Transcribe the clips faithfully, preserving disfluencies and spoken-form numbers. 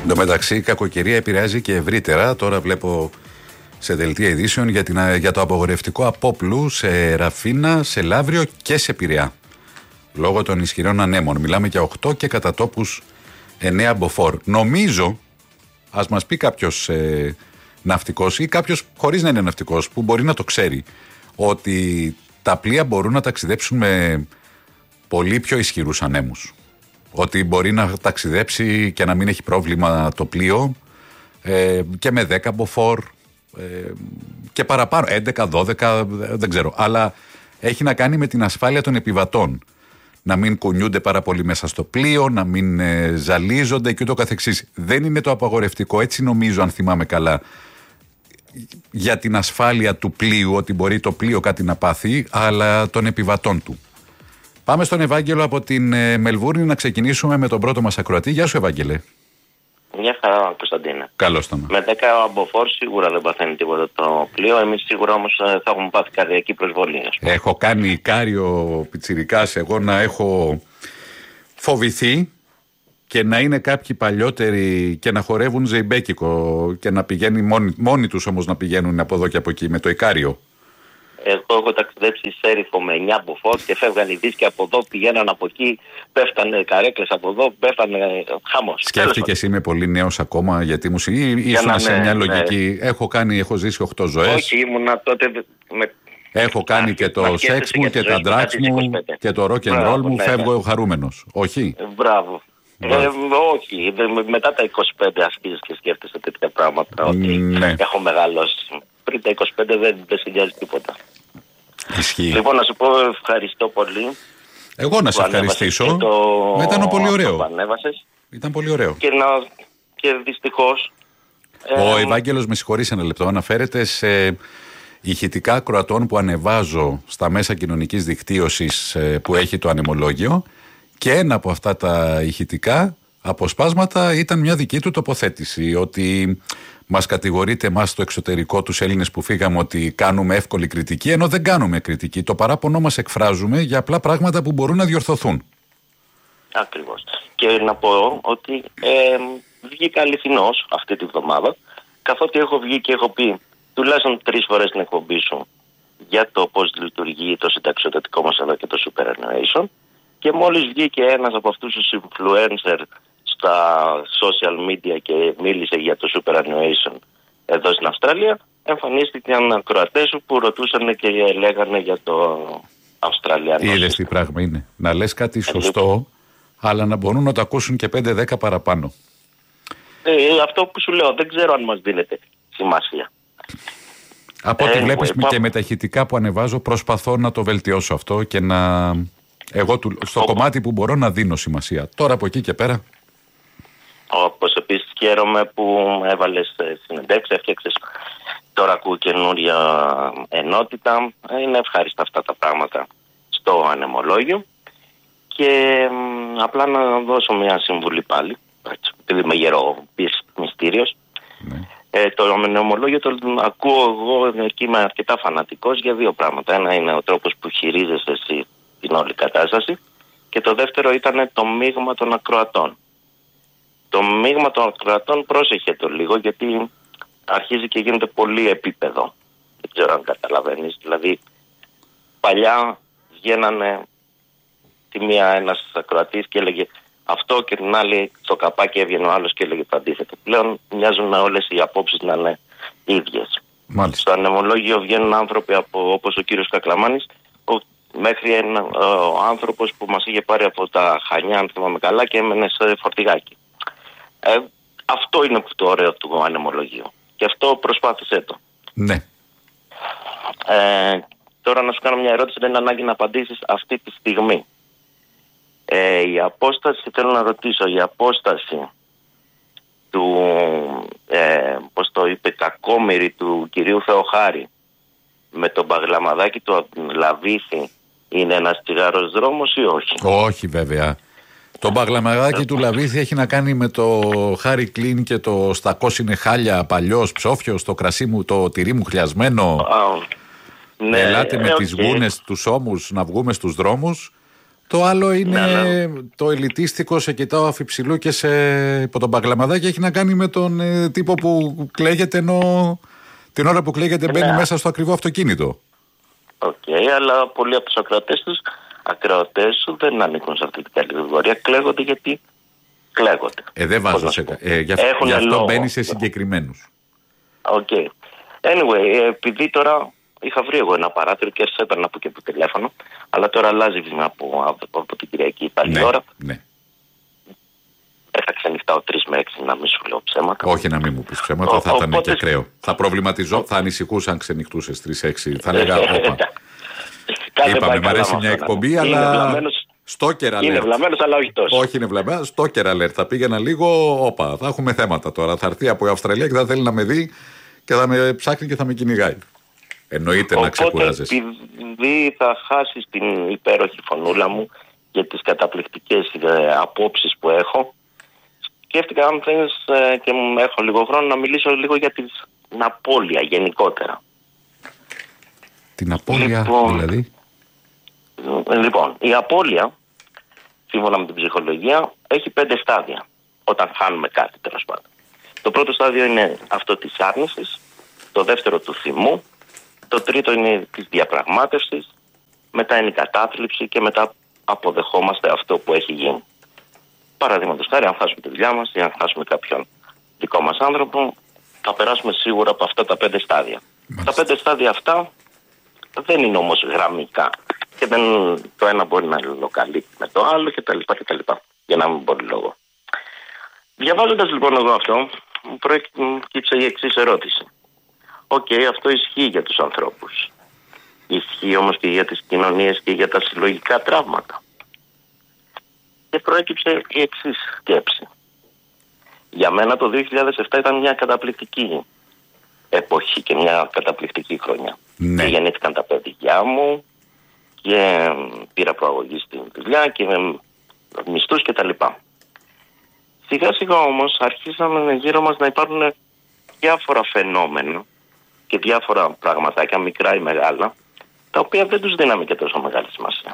Εν τω μεταξύ, η κακοκαιρία επηρεάζει και ευρύτερα. Τώρα βλέπω σε δελτία ειδήσεων για, την, για το απογορευτικό απόπλου σε Ραφίνα, σε Λαύριο και σε Πειραιά. Λόγω των ισχυρών ανέμων. Μιλάμε για οκτώ και κατά τόπους εννέα μποφόρ. Νομίζω, ας μας πει κάποιος ε, ναυτικός ή κάποιος χωρίς να είναι ναυτικός που μπορεί να το ξέρει, ότι τα πλοία μπορούν να ταξιδέψουν με πολύ πιο ισχυρούς ανέμους. Ότι μπορεί να ταξιδέψει και να μην έχει πρόβλημα το πλοίο ε, και με δέκα μποφόρ ε, και παραπάνω, έντεκα, δώδεκα, δεν ξέρω. Αλλά έχει να κάνει με την ασφάλεια των επιβατών. Να μην κουνιούνται πάρα πολύ μέσα στο πλοίο, να μην ε, ζαλίζονται και ούτω καθεξής. Δεν είναι το απαγορευτικό, έτσι νομίζω, αν θυμάμαι καλά, για την ασφάλεια του πλοίου, ότι μπορεί το πλοίο κάτι να πάθει, αλλά των επιβατών του. Πάμε στον Ευάγγελο από την ε, Μελβούρνη να ξεκινήσουμε με τον πρώτο μας ακροατή. Γεια σου, Ευάγγελε. Μια χαρά, Κωνσταντίνε. Καλώς το. Με δέκα μποφόρ σίγουρα δεν παθαίνει τίποτα το πλοίο. Εμείς σίγουρα όμως θα έχουμε πάθει καρδιακή προσβολή. Έχω κάνει Ικάριο πιτσιρικάς εγώ να έχω φοβηθεί και να είναι κάποιοι παλιότεροι και να χορεύουν ζεϊμπέκικο και να πηγαίνει μόνοι, μόνοι τους όμως να πηγαίνουν από εδώ και από εκεί με το Ικάριο. Εγώ έχω ταξιδέψει σέριφο με εννέα μποφόρ και φεύγαν οι δίσκοι από εδώ, πηγαίναν από εκεί, πέφτανε καρέκλες από εδώ, πέφτανε χαμός. Σκέφτηκε εσύ, είμαι πολύ νέος ακόμα, γιατί μου ήσουν σε μια λογική. Ναι. Έχω κάνει, έχω ζήσει οκτώ ζωές. Όχι, ήμουνα τότε. Με... Έχω κάνει και το σεξ μου και τα ντράξ μου και το rock and roll μου, ναι, φεύγω ναι. χαρούμενος. Όχι. Μπράβο. Ε, όχι, μετά τα είκοσι πέντε αρχίζεις και σκέφτεσαι τέτοια πράγματα, ότι ναι. έχω μεγαλώσει. Πριν τα είκοσι πέντε δεν, δεν συνδυάζει τίποτα. Ισχύει. Λοιπόν, να σου πω ευχαριστώ πολύ. Εγώ να σε ευχαριστήσω. Το... Ήταν πολύ ωραίο. Ήταν πολύ ωραίο. Και, να... και δυστυχώς... Ο ε... Ευάγγελος, με συγχωρείς ένα λεπτό, αναφέρεται σε ηχητικά ακροατών που ανεβάζω στα μέσα κοινωνικής δικτύωσης που έχει το ανεμολόγιο, και ένα από αυτά τα ηχητικά αποσπάσματα ήταν μια δική του τοποθέτηση, ότι μας κατηγορείται εμάς στο εξωτερικό, τους Έλληνες που φύγαμε, ότι κάνουμε εύκολη κριτική, ενώ δεν κάνουμε κριτική. Το παράπονο μας εκφράζουμε για απλά πράγματα που μπορούν να διορθωθούν. Ακριβώς. Και να πω ότι ε, βγήκα αληθινός αυτή τη βδομάδα, καθότι έχω βγει και έχω πει τουλάχιστον τρεις φορές την εκπομπή σου για το πώς λειτουργεί το συνταξιοδοτικό μας εδώ και το superannuation, και μόλις βγήκε ένας από αυτούς τους influencer στα social media και μίλησε για το superannuation εδώ στην Αυστραλία, εμφανίστηκαν ακροατές σου που ρωτούσαν και λέγανε για το Αυστραλιανό. Είδες τι πράγμα είναι. Να λες κάτι σωστό, λοιπόν, αλλά να μπορούν να το ακούσουν και πέντε δέκα παραπάνω. Ε, αυτό που σου λέω, δεν ξέρω αν μας δίνεται σημασία. Από ό,τι ε, βλέπεις ε, και με τα ηχητικά που ανεβάζω, προσπαθώ να το βελτιώσω αυτό και να... Εγώ του, στο ο... κομμάτι που μπορώ να δίνω σημασία. Τώρα από εκεί και πέρα. Όπως επίσης χαίρομαι που έβαλες συνεντεύξεις, έφτιαξες, τώρα ακούω καινούρια ενότητα. Είναι ευχάριστα αυτά τα πράγματα στο ανεμολόγιο. Και μ, απλά να δώσω μια συμβουλή πάλι, επειδή είμαι γερό μυστήριος. Ναι. Ε, το ανεμολόγιο το ακούω εγώ και είμαι αρκετά φανατικός για δύο πράγματα. Ένα είναι ο τρόπος που χειρίζεσαι εσύ την όλη κατάσταση, και το δεύτερο ήταν το μείγμα των ακροατών. Το μείγμα των ακροατών, πρόσεχε το λίγο, γιατί αρχίζει και γίνεται πολύ επίπεδο. Δεν ξέρω αν καταλαβαίνεις. Δηλαδή, παλιά βγαίνανε τη μία ένας ακροατής και έλεγε αυτό, και την άλλη στο καπάκι έβγαινε ο άλλος και έλεγε το αντίθετο. Πλέον μοιάζουν όλες οι απόψεις να είναι ίδιες. Μάλιστα. Στο ανεμολόγιο βγαίνουν άνθρωποι από, όπως ο κύριος Κακλαμάνης, μέχρι ένα ο άνθρωπος που μας είχε πάρει από τα Χανιά, αν θυμάμαι καλά, και έμενε σε φορτηγάκι. Ε, αυτό είναι το ωραίο του ανεμολογίου. Και αυτό προσπάθησέ το. Ναι. Ε, τώρα να σου κάνω μια ερώτηση, δεν είναι ανάγκη να απαντήσεις αυτή τη στιγμή. Ε, η απόσταση, θέλω να ρωτήσω, η απόσταση του, ε, πώς το είπε, κακόμοιρη του κυρίου Θεοχάρη με τον Παγλαμαδάκι του Λαβίθη είναι ένας τσιγάρος δρόμος ή όχι? Όχι βέβαια. Το Παγλαμαδάκι του Λαβίθη έχει να κάνει με το Χάρι Κλίν και το στακός είναι χάλια, παλιός, ψόφιος, το κρασί μου, το τυρί μου χλιασμένο. Oh, ναι, Ελάτε με okay. τις γούνες, τους ώμους να βγούμε στους δρόμους. Το άλλο είναι ναι, ναι. το ελιτίστικο, σε κοιτάω αφιψηλού και σε υπό τον Μπαγκλαμαδάκι, έχει να κάνει με τον ε, τύπο που κλαίγεται ενώ την ώρα που κλαίγεται μπαίνει ναι. μέσα στο ακριβό αυτοκίνητο. Οκ, okay, αλλά πολλοί από τους ακροατές τους, ακροατές σου δεν ανήκουν σε αυτή την κατηγορία. Κλαίγονται γιατί κλαίγονται. Ε, δεν βάζω σε... Ε, γι' αυτό, γι αυτό μπαίνει σε συγκεκριμένους. Οκ. Okay. Anyway, επειδή τώρα είχα βρει εγώ ένα παράθυρο και έρθει έπαιρνα από και το τηλέφωνο, αλλά τώρα αλλάζει βήμα από, από, από την Κυριακή πάλι ναι, ώρα. Ναι. Θα ξενυχτάω τρεις με έξι, να μην σου λέω ψέματα. Όχι, να μην μου πεις ψέματα, ο, θα ήταν οπότε... και ακραίο. Θα προβληματιζώ, θα ανησυχούσα αν ξενυχτούσες τρεις έξι. Θα λέγα, όπα. Είπαμε, μ' αρέσει μια εκπομπή, αλλά στόκερα alert. Είναι βλαμμένος, αλλά όχι τόσο. Όχι, είναι βλαμμένος, στόκερα alert. Θα πήγαινα λίγο, όπα, θα έχουμε θέματα τώρα. Θα έρθει από η Αυστραλία και θα θέλει να με δει και θα με ψάχνει και θα με κυνηγάει. Εννοείται να ξεκουράζεσαι. Επειδή θα χάσεις την υπέροχη φωνούλα μου και τις καταπληκτικές ε, απόψεις που έχω, σκέφτηκα αν θέλεις ε, και έχω λίγο χρόνο να μιλήσω λίγο για την απώλεια γενικότερα. Την απώλεια λοιπόν, δηλαδή? Λοιπόν, η απώλεια, σύμφωνα με την ψυχολογία, έχει πέντε στάδια όταν χάνουμε κάτι, τέλος πάντων. Το πρώτο στάδιο είναι αυτό της άρνησης, το δεύτερο του θυμού, το τρίτο είναι της διαπραγμάτευσης, μετά είναι η κατάθλιψη και μετά αποδεχόμαστε αυτό που έχει γίνει. Παραδείγματος χάρη, αν χάσουμε τη δουλειά μας ή αν χάσουμε κάποιον δικό μας άνθρωπο, θα περάσουμε σίγουρα από αυτά τα πέντε στάδια. Μάλιστα. Τα πέντε στάδια αυτά δεν είναι όμως γραμμικά και δεν, το ένα μπορεί να λοκαλεί με το άλλο κτλ. Για να μην πω λόγο. Διαβάζοντας λοιπόν εγώ αυτό, μου προέκυψε η εξής ερώτηση. Οκ, okay, αυτό ισχύει για τους ανθρώπους. Ισχύει όμως και για τις κοινωνίες και για τα συλλογικά τραύματα. Και προέκυψε η εξής σκέψη. Για μένα το δύο χιλιάδες επτά ήταν μια καταπληκτική εποχή και μια καταπληκτική χρονιά. Ναι. Γεννήθηκαν τα παιδιά μου και πήρα προαγωγή στην δουλειά και με μισθούς κτλ. Σιγά σιγά όμως αρχίσαμε γύρω μας να υπάρχουν διάφορα φαινόμενα και διάφορα πραγματάκια, μικρά ή μεγάλα, τα οποία δεν τους δίναμε και τόσο μεγάλη σημασία.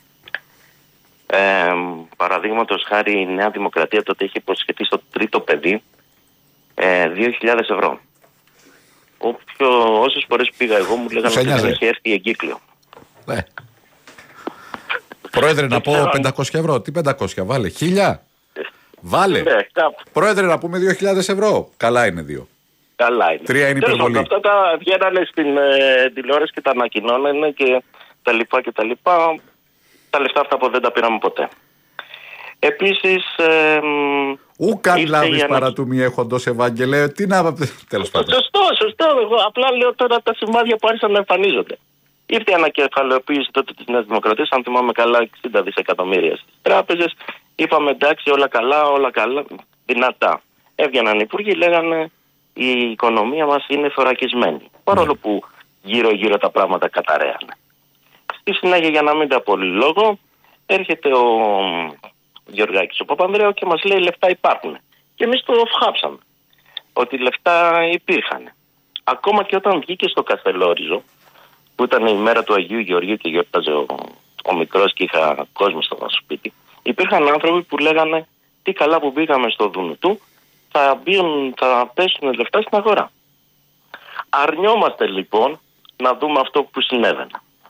Ε, παραδείγματος χάρη, η Νέα Δημοκρατία τότε είχε υποσχεθεί στο τρίτο παιδί ε, δύο χιλιάδες ευρώ. Όποιο, όσες φορές πήγα εγώ μου λέγανε ότι δεν είχε έρθει η εγκύκλιο. Ναι. Πρόεδρε, να πω πεντακόσια ευρώ. Τι πεντακόσια, βάλε, χίλια. Βάλε. Ναι, Πρόεδρε, να πούμε δύο χιλιάδες ευρώ. Καλά είναι δύο. Καλά είναι. Τρία είναι υπερβολή. Αυτά τα βγαίνανε στην ε, τηλεόραση και τα ανακοινώνανε και τα λοιπά και τα λοιπά. Τα λεφτά αυτά που δεν τα πήραμε ποτέ. Επίσης... Ε, Ου καν λάβεις ανα... παρά του μη έχοντος Ευάγγελε. Τι να... Τέλος πάντων. Σωστό, σωστό. Εγώ απλά λέω τώρα τα σημάδια που άρχισαν να εμφανίζονται. Ήρθε η ανακεφαλαιοποίηση τότε της Νέας Δημοκρατίας, αν θυμάμαι καλά, εξήντα δισεκατομμύρια στις τράπεζες. Είπαμε εντάξει, όλα καλά, όλα καλά, δυνατά. Έβγαιναν οι υπουργοί, λέγανε η οικονομία μας είναι θωρακισμένη. Παρόλο mm. που γύρω-γύρω τα πράγματα καταραίανε. Στη συνέχεια, για να μην τα πω λόγο, έρχεται ο Γεωργάκης ο Παπανδρέου και μας λέει λεφτά υπάρχουν. Και εμείς το φχάψαμε. Ότι λεφτά υπήρχαν. Ακόμα και όταν βγήκε στο Καστελόριζο, που ήταν η μέρα του Αγίου Γεωργίου και γιορτάζε ο, ο μικρός και είχα κόσμο στο σπίτι, υπήρχαν άνθρωποι που λέγανε τι καλά που πήγαμε στο Δουνουτού, θα, μπουν, θα πέσουν λεφτά στην αγορά. Αρνιόμαστε λοιπόν να δούμε αυτό που συνέβαινε.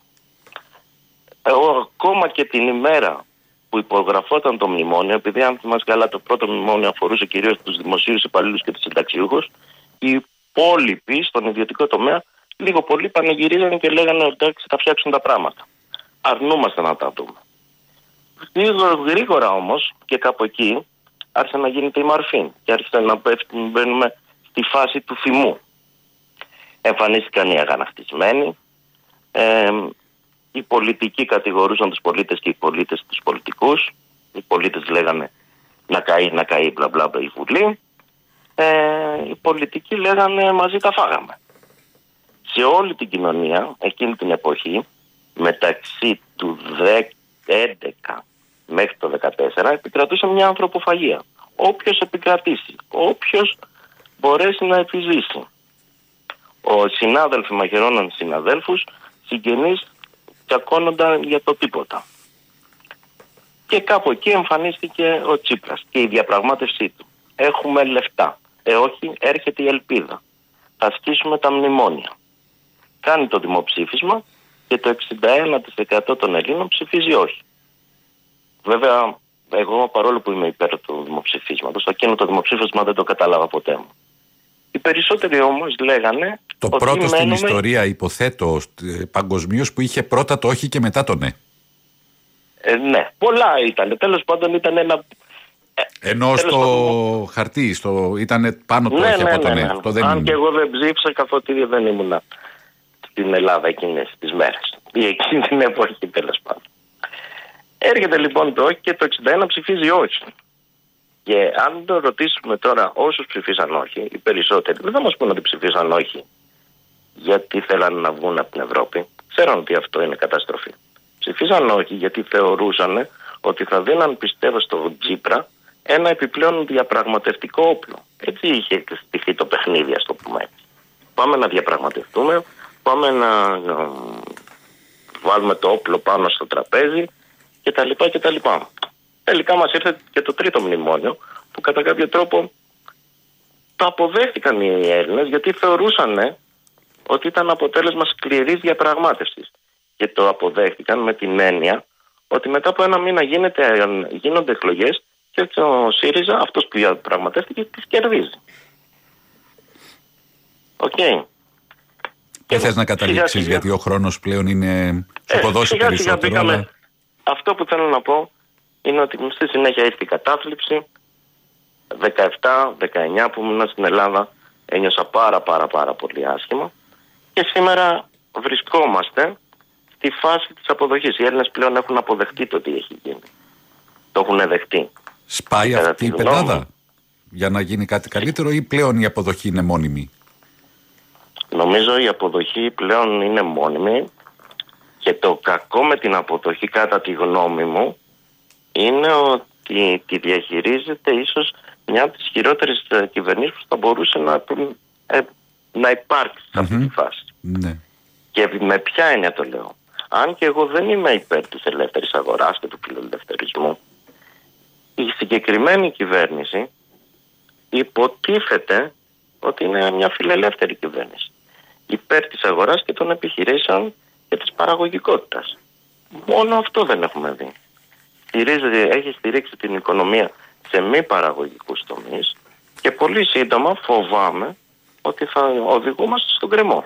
Εγώ ακόμα και την ημέρα που υπογραφόταν το μνημόνιο, επειδή αν θυμάσαι καλά το πρώτο μνημόνιο αφορούσε κυρίως τους δημοσίους υπαλλήλους και τους συνταξιούχους, οι υπόλοιποι στον ιδιωτικό τομέα λίγο πολύ πανηγυρίζανε και λέγανε εντάξει θα φτιάξουν τα πράγματα. Αρνούμαστε να τα δούμε. Γρήγορα, γρήγορα όμως και κάπου εκεί άρχισε να γίνεται η μαρφή και άρχισε να μπαίνουμε στη φάση του θυμού. Εμφανίστηκαν οι αγανακτισμένοι, ε, οι πολιτικοί κατηγορούσαν τους πολίτες και οι πολίτες τους πολιτικούς. Οι πολίτες λέγανε να καεί, να καεί, μπλα μπλα μπλα η Βουλή. Ε, οι πολιτικοί λέγανε μαζί τα φάγαμε. Σε όλη την κοινωνία εκείνη την εποχή, μεταξύ του έντεκα μέχρι το δεκατέσσερα, επικρατούσε μια ανθρωποφαγία. Όποιος επικρατήσει, όποιος μπορέσει να επιζήσει. Ο συνάδελφοι μαχαιρώναν συναδέλφους, συγγενείς τσακώνονταν για το τίποτα. Και κάπου εκεί εμφανίστηκε ο Τσίπρας και η διαπραγμάτευσή του. Έχουμε λεφτά. Ε, όχι, έρχεται η ελπίδα. Θα ασκήσουμε τα μνημόνια. Κάνει το δημοψήφισμα και το εξήντα ένα τοις εκατό των Ελλήνων ψηφίζει όχι. Βέβαια, εγώ παρόλο που είμαι υπέρ του δημοψηφίσματος, εκείνο το δημοψήφισμα δεν το κατάλαβα ποτέ μου. Οι περισσότεροι όμως λέγανε. Το ότι πρώτο στην μένουμε... ιστορία, υποθέτω, παγκοσμίως που είχε πρώτα το όχι και μετά το ναι. Ε, ναι, πολλά ήταν. Τέλος πάντων ήταν ένα. Ενώ στο πάντων... χαρτί στο... ήταν πάνω το ναι, όχι ναι, από το ναι. ναι, ναι. Το δεν Αν ήμουν. και εγώ δεν ψήφισα καθότι δεν ήμουν στην Ελλάδα εκείνες τις μέρες. Ή εκείνη την εποχή, τέλος πάντων. Έρχεται λοιπόν το όχι και το εξήντα ένα ψηφίζει όχι. Και αν το ρωτήσουμε τώρα όσους ψηφίσαν όχι, οι περισσότεροι δεν θα μας πούνε ότι ψηφίσαν όχι γιατί θέλανε να βγουν από την Ευρώπη. Ξέραν ότι αυτό είναι καταστροφή. Ψηφίσαν όχι γιατί θεωρούσαν ότι θα δίναν, πιστεύω, στο Τσίπρα ένα επιπλέον διαπραγματευτικό όπλο. Έτσι είχε στηθεί το παιχνίδι, ας το πούμε έτσι. Πάμε να διαπραγματευτούμε, πάμε να, να βάλουμε το όπλο πάνω στο τραπέζι κτλ. κτλ. Τελικά μας ήρθε και το τρίτο μνημόνιο που κατά κάποιο τρόπο το αποδέχτηκαν οι Έλληνες γιατί θεωρούσαν ότι ήταν αποτέλεσμα σκληρής διαπραγμάτευσης. Και το αποδέχτηκαν με την έννοια ότι μετά από ένα μήνα γίνεται, γίνονται εκλογές και ο ΣΥΡΙΖΑ, αυτός που διαπραγματεύτηκε, τις κερδίζει. Οκ. Okay. Και θες να καταλήξεις γιατί ο χρόνος πλέον είναι... Θα το δώσει περισσότερο. Αλλά... Αυτό που θέλω να πω είναι ότι στη συνέχεια ήρθε η κατάθλιψη. δεκαεπτά δεκαεννιά που ήμουν στην Ελλάδα ένιωσα πάρα πάρα πάρα πολύ άσχημα. Και σήμερα βρισκόμαστε στη φάση της αποδοχής. Οι Έλληνες πλέον έχουν αποδεχτεί το τι έχει γίνει. Το έχουν δεχτεί. Σπάει Κατά αυτή η πεντάδα για να γίνει κάτι καλύτερο ή πλέον η αποδοχή είναι μόνιμη? Νομίζω η αποδοχή πλέον είναι μόνιμη και το κακό με την αποδοχή κατά τη γνώμη μου είναι ότι τη διαχειρίζεται ίσως μια από τις χειρότερες κυβερνήσεις που θα μπορούσε να, ε, να υπάρξει σε αυτή mm-hmm. τη φάση. Ναι. Και με ποια έννοια το λέω? Αν και εγώ δεν είμαι υπέρ της ελεύθερης αγοράς και του φιλελευθερισμού, η συγκεκριμένη κυβέρνηση υποτίθεται ότι είναι μια φιλελεύθερη κυβέρνηση. Υπέρ της αγοράς και των επιχειρήσεων και της παραγωγικότητας. Μόνο αυτό δεν έχουμε δει. Στηρίζει, έχει στηρίξει την οικονομία σε μη παραγωγικούς τομείς και πολύ σύντομα φοβάμαι ότι θα οδηγούμαστε στον κρεμό.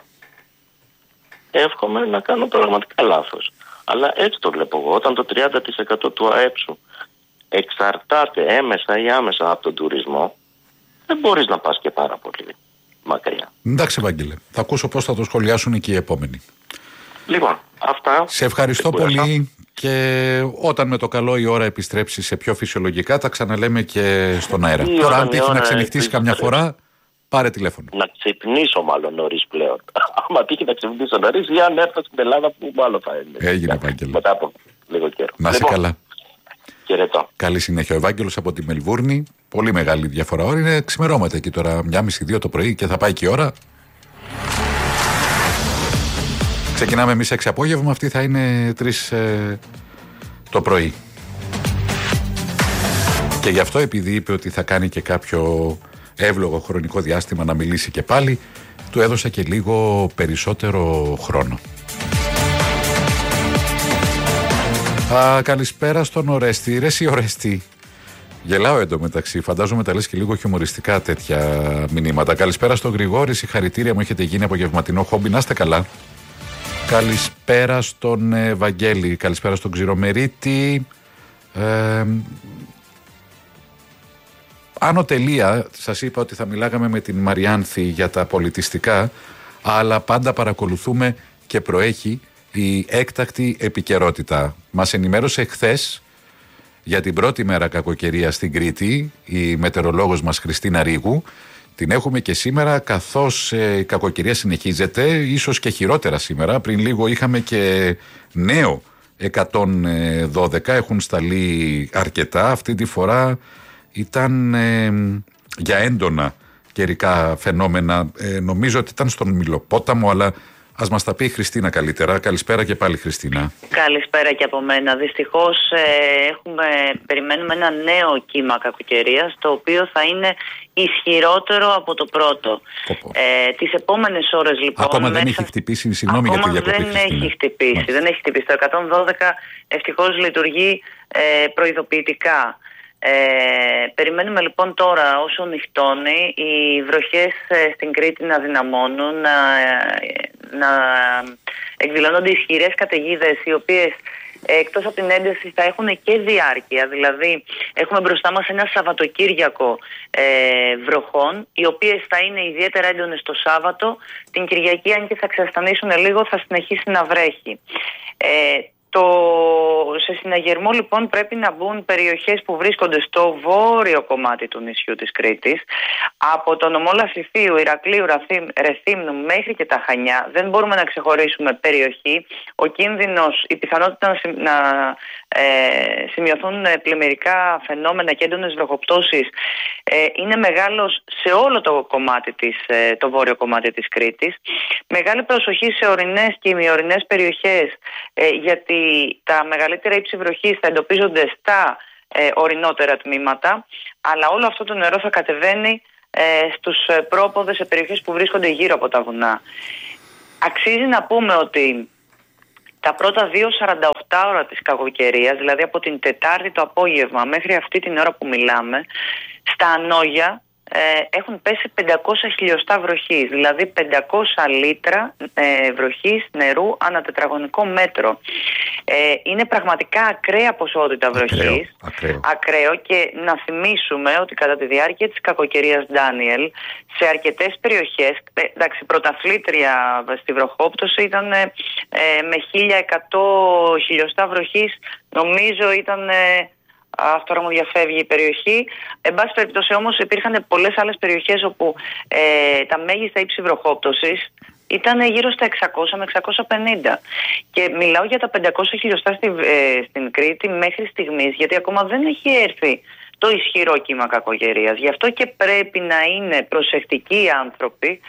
Εύχομαι να κάνω πραγματικά λάθος. Αλλά έτσι το βλέπω εγώ. Όταν το τριάντα τοις εκατό του ΑΕΠ σου εξαρτάται έμεσα ή άμεσα από τον τουρισμό, δεν μπορείς να πας και πάρα πολύ μακριά. Εντάξει, Ευάγγελε. Θα ακούσω πώς θα το σχολιάσουν και οι επόμενοι. Λοιπόν, αυτά. Σε ευχαριστώ πολύ και όταν με το καλό η ώρα επιστρέψει σε πιο φυσιολογικά τα ξαναλέμε και στον αέρα. Η Τώρα ώρα, αν τύχει να ξενυχτήσει καμιά φορά, πάρε τηλέφωνο. Να ξυπνήσω μάλλον νωρίς πλέον. Άμα τύχει να ξυπνήσω νωρίς ή αν έρθω στην Ελλάδα που μάλλον θα είναι. Έγινε, Ευάγγελο. Μετά από λίγο καιρό. Να είσαι λοιπόν, καλά. Χαιρετώ. Καλή συνέχεια. Ο Ευάγγελος από τη Μελβούρνη. Πολύ μεγάλη διαφορά ώρα. Είναι ξημερώματα εκεί τώρα, μια μισή δύο το πρωί και θα πάει και η ώρα. Ξεκινάμε εμείς έξι απόγευμα, αυτή θα είναι τρεις ε, το πρωί. Και γι' αυτό, επειδή είπε ότι θα κάνει και κάποιο εύλογο χρονικό διάστημα να μιλήσει και πάλι, του έδωσα και λίγο περισσότερο χρόνο. Α, καλησπέρα στον Ορέστη. Ρε εσύ Ορέστη. Γελάω εντωμεταξύ. Φαντάζομαι τα λες και λίγο χιουμοριστικά τέτοια μηνύματα. Καλησπέρα στον Γρηγόρη. Συγχαρητήρια, μου έχετε γίνει απογευματινό χόμπι. Να είστε καλά. Καλησπέρα στον ε, Βαγγέλη. Καλησπέρα στον Ξηρομερίτη. Ε, Άνω τελεία, σας είπα ότι θα μιλάγαμε με την Μαριάνθη για τα πολιτιστικά, αλλά πάντα παρακολουθούμε και προέχει η έκτακτη επικαιρότητα. Μας ενημέρωσε χθες για την πρώτη μέρα κακοκαιρία στην Κρήτη η μετεωρολόγος μας Χριστίνα Ρίγου. Την έχουμε και σήμερα, καθώς ε, η κακοκαιρία συνεχίζεται, ίσως και χειρότερα σήμερα. Πριν λίγο είχαμε και νέο εκατόν δώδεκα, έχουν σταλεί αρκετά. Αυτή τη φορά ήταν ε, για έντονα καιρικά φαινόμενα. Ε, νομίζω ότι ήταν στον Μιλοπόταμο, αλλά Ας μας τα πει η Χριστίνα καλύτερα. Καλησπέρα και πάλι, Χριστίνα. Καλησπέρα και από μένα. Δυστυχώς ε, έχουμε, περιμένουμε ένα νέο κύμα κακοκαιρίας, το οποίο θα είναι ισχυρότερο από το πρώτο. Ε, τις επόμενες ώρες λοιπόν... Ακόμα μέσα... δεν έχει χτυπήσει, συγγνώμη για τη διακοπή, δεν Χριστίνα. έχει χτυπήσει, Μάλιστα. δεν έχει χτυπήσει. Το εκατόν δώδεκα ευτυχώς λειτουργεί ε, προειδοποιητικά. Ε, περιμένουμε λοιπόν τώρα, όσο νυχτώνει, οι βροχές ε, στην Κρήτη να δυναμώνουν, να, να εκδηλώνονται ισχυρές καταιγίδες, οι οποίες ε, εκτός από την ένταση θα έχουν και διάρκεια. Δηλαδή έχουμε μπροστά μας ένα Σαββατοκύριακο ε, βροχών, οι οποίες θα είναι ιδιαίτερα έντονες το Σάββατο. Την Κυριακή, αν και θα ξαστανίσουν λίγο, θα συνεχίσει να βρέχει. ε, Το... Σε συναγερμό λοιπόν πρέπει να μπουν περιοχές που βρίσκονται στο βόρειο κομμάτι του νησιού της Κρήτης, από το νομό Λασιθίου, Ηρακλείου, Ρεθύμνου μέχρι και τα Χανιά. Δεν μπορούμε να ξεχωρίσουμε περιοχή. Ο κίνδυνος, η πιθανότητα να ε, σημειωθούν πλημμυρικά φαινόμενα και έντονες βροχοπτώσεις ε, είναι μεγάλος σε όλο το κομμάτι της, ε, το βόρειο κομμάτι της Κρήτης. Μεγάλη προσοχή σε ορεινές και ημιορεινές περιοχές, ε, γιατί τα μεγαλύτερα ύψη βροχής θα εντοπίζονται στα ε, ορεινότερα τμήματα, αλλά όλο αυτό το νερό θα κατεβαίνει ε, στους πρόποδες σε περιοχές που βρίσκονται γύρω από τα βουνά. Αξίζει να πούμε ότι τα πρώτα δύο σαράντα οκτώ ώρα της κακοκαιρίας, δηλαδή από την Τετάρτη το απόγευμα μέχρι αυτή την ώρα που μιλάμε, στα Ανόγια Ε, έχουν πέσει πεντακόσια χιλιοστά βροχής, δηλαδή πεντακόσια λίτρα ε, βροχής νερού ανά τετραγωνικό μέτρο. Ε, είναι πραγματικά ακραία ποσότητα βροχής. Ακραίο, ακραίο. ακραίο και να θυμίσουμε ότι κατά τη διάρκεια της κακοκαιρίας Ντάνιελ, σε αρκετές περιοχές, ε, εντάξει, πρωταθλήτρια στη βροχόπτωση ήταν ε, ε, με χίλια εκατό χιλιοστά βροχής, νομίζω ήταν... Ε, Αυτό τώρα μου διαφεύγει η περιοχή. Εν πάση περιπτώσει όμως υπήρχαν πολλές άλλες περιοχές όπου ε, τα μέγιστα ύψη βροχόπτωσης ήταν γύρω στα εξακόσια με εξακόσια πενήντα. Και μιλάω για τα πεντακόσια χιλιοστά στη, ε, στην Κρήτη μέχρι στιγμής, γιατί ακόμα δεν έχει έρθει το ισχυρό κύμα κακοκαιρίας. Γι' αυτό και πρέπει να είναι προσεκτικοί οι άνθρωποι,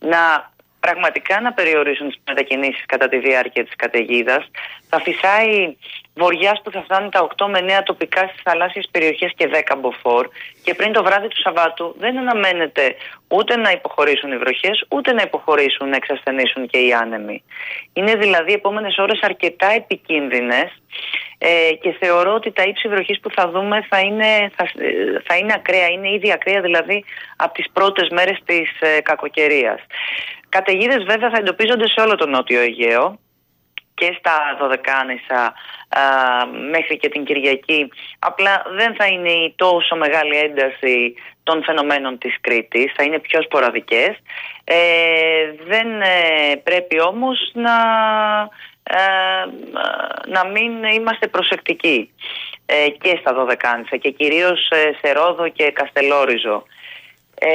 να πραγματικά να περιορίσουν τις μετακινήσεις κατά τη διάρκεια της καταιγίδας. Θα φυσάει βοριάς που θα φτάνει τα οκτώ με εννέα τοπικά στις θαλάσσιες περιοχές και δέκα μποφόρ, και πριν το βράδυ του Σαββάτου δεν αναμένεται ούτε να υποχωρήσουν οι βροχές, ούτε να υποχωρήσουν, να εξασθενήσουν και οι άνεμοι. Είναι δηλαδή οι επόμενες ώρες αρκετά επικίνδυνες ε, και θεωρώ ότι τα ύψη βροχής που θα δούμε θα είναι, θα, θα είναι ακραία, είναι ήδη ακραία δηλαδή από τις πρώτες μέρες της ε, κακοκαιρίας. Καταιγίδες βέβαια θα εντοπίζονται σε όλο το Νότιο Αιγαίο και στα Δωδεκάνησα α, μέχρι και την Κυριακή. Απλά δεν θα είναι η τόσο μεγάλη ένταση των φαινομένων της Κρήτης, θα είναι πιο σποραδικές. Ε, δεν ε, πρέπει όμως να, ε, να μην είμαστε προσεκτικοί ε, και στα Δωδεκάνησα και κυρίως ε, σε Ρόδο και Καστελόριζο. Ε,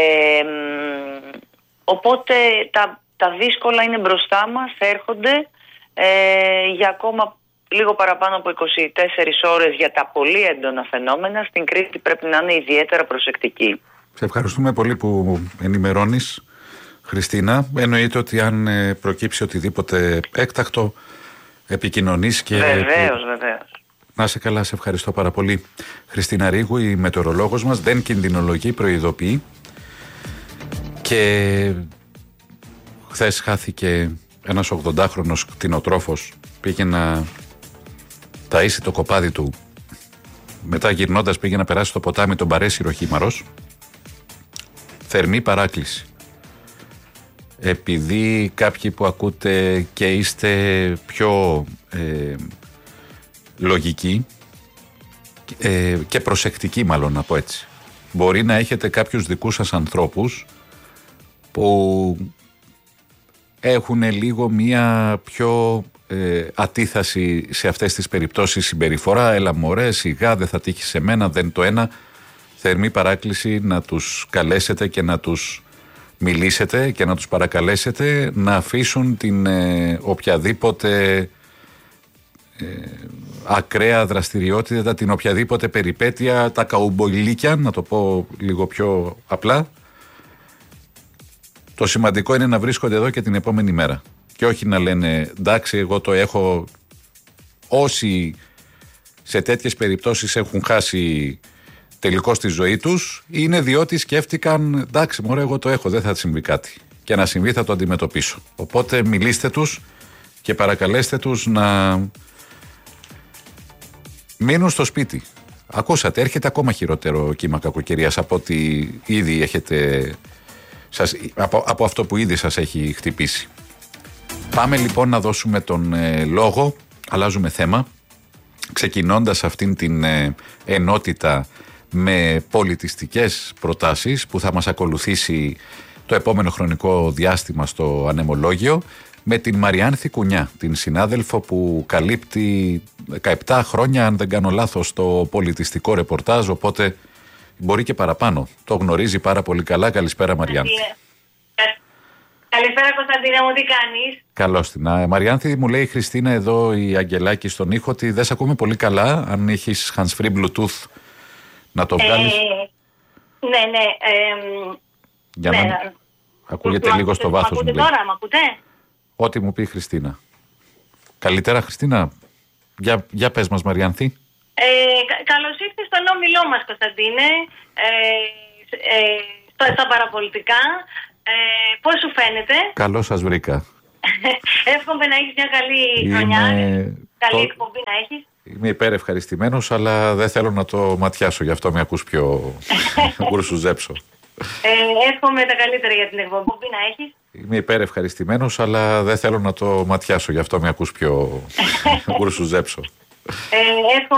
Οπότε τα, τα δύσκολα είναι μπροστά μας, έρχονται ε, για ακόμα λίγο παραπάνω από είκοσι τέσσερις ώρες για τα πολύ έντονα φαινόμενα. Στην Κρήτη πρέπει να είναι ιδιαίτερα προσεκτική. Σε ευχαριστούμε πολύ που ενημερώνεις, Χριστίνα. Εννοείται ότι αν προκύψει οτιδήποτε έκτακτο, επικοινωνείς και... Βεβαίως, βεβαίως. Να είσαι καλά, σε ευχαριστώ πάρα πολύ. Χριστίνα Ρήγου, η μετεωρολόγος μας, δεν κινδυνολογεί, προειδοποιεί. Και χθες χάθηκε ένας ογδοντάχρονος κτηνοτρόφος, πήγε να ταΐσει το κοπάδι του, μετά γυρνώντας πήγε να περάσει το ποτάμι τον Παρέσιρο Χήμαρος. Θερμή παράκληση. Επειδή κάποιοι που ακούτε και είστε πιο ε, λογικοί ε, και προσεκτικοί, μάλλον να πω έτσι, μπορεί να έχετε κάποιους δικούς σας ανθρώπους που έχουν λίγο μία πιο ε, ατίθαση σε αυτές τις περιπτώσεις συμπεριφορά. Έλα μωρέ, σιγά, δεν θα τύχει σε μένα, δεν το ένα. Θερμή παράκληση να τους καλέσετε και να τους μιλήσετε και να τους παρακαλέσετε να αφήσουν την ε, οποιαδήποτε ε, ακραία δραστηριότητα, την οποιαδήποτε περιπέτεια, τα καουμπολίκια, να το πω λίγο πιο απλά. Το σημαντικό είναι να βρίσκονται εδώ και την επόμενη μέρα. και όχι να λένε εντάξει, εγώ το έχω. Όσοι σε τέτοιες περιπτώσεις έχουν χάσει τελικώς τη ζωή τους, είναι διότι σκέφτηκαν εντάξει, μωρέ, εγώ το έχω, δεν θα συμβεί κάτι. Και να συμβεί θα το αντιμετωπίσω. Οπότε μιλήστε τους και παρακαλέστε τους να μείνουν στο σπίτι. Ακούσατε, έρχεται ακόμα χειρότερο κύμα κακοκαιρίας από ό,τι ήδη έχετε, σας, από, από αυτό που ήδη σας έχει χτυπήσει. Πάμε λοιπόν να δώσουμε τον ε, λόγο, αλλάζουμε θέμα, ξεκινώντας αυτήν την ε, ενότητα με πολιτιστικές προτάσεις που θα μας ακολουθήσει το επόμενο χρονικό διάστημα στο Ανεμολόγιο, με την Μαριάνθη Κουνιά, την συνάδελφο που καλύπτει δεκαεπτά χρόνια, αν δεν κάνω λάθος, το πολιτιστικό ρεπορτάζ, οπότε μπορεί και παραπάνω. Το γνωρίζει πάρα πολύ καλά. Καλησπέρα, Μαριάνθη. Καλησπέρα, Κωνσταντίνα μου, τι κάνεις? Καλώς την. Μαριάνθη, μου λέει η Χριστίνα εδώ, η Αγγελάκη στον ήχο, ότι δεν σε ακούμε πολύ καλά. Αν έχεις hands-free Bluetooth να το βγάλεις. Ε, ναι, ναι. Ε, για ναι, να ναι. ακούγεται Μ' λίγο ακούτε, στο βάθος. Μ' ακούτε μου λέει. τώρα, μ' ακούτε? Ό,τι μου πει η Χριστίνα. Καλύτερα, Χριστίνα. Για, για πες μας, Μαριάνθη. Ε, κα, καλώς ήρθες στον όμιλό μας, Κωνσταντίνε, ε, ε, στο, στα παραπολιτικά. Ε, πώς σου φαίνεται? Καλώς σας βρήκα. Εύχομαι να έχεις μια καλή Είμαι... χρονιά, καλή το... εκπομπή να έχεις. Είμαι υπερευχαριστημένος, αλλά δεν θέλω να το ματιάσω, γι' αυτό με ακούς πιο γουρσουζέψω. Ε, εύχομαι τα καλύτερα για την εκπομπή να έχεις. Είμαι υπερευχαριστημένος, αλλά δεν θέλω να το ματιάσω, γι' αυτό με ακούς πιο γουρσουζέψω. Ε, εύχομαι